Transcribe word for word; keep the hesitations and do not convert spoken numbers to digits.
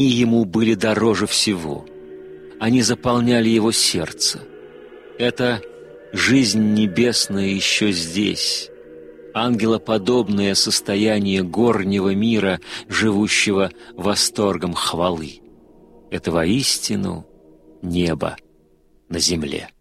ему были дороже всего. Они заполняли его сердце. Это жизнь небесная еще здесь, ангелоподобное состояние горнего мира, живущего восторгом хвалы. Это воистину небо на земле.